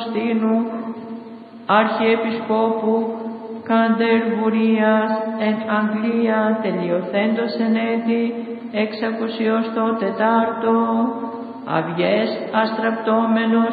Αυγουστίνου, Αρχιεπισκόπου Καντερβουρίας εν Αγγλία, τελειωθέντος εν έτη 604, αυγές αστραπτόμενος